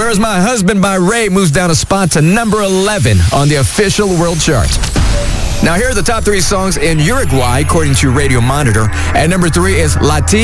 Where's My Husband by Ray moves down a spot to number 11 on the official world chart. Now, here are the top 3 songs in Uruguay, according to Radio Monitor. At number 3 is Latin.